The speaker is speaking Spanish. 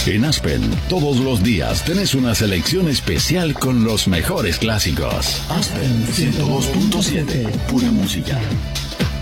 En Aspen, todos los días tenés una selección especial con los mejores clásicos. Aspen 102.7, pura música.